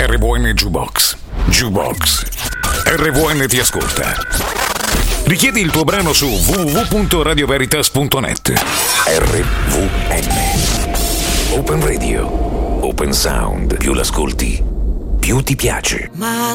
RVN Jukebox. Jukebox. RVN ti ascolta. Richiedi il tuo brano su www.radioveritas.net. RVN. Open Radio. Open Sound. Più l'ascolti, più ti piace. My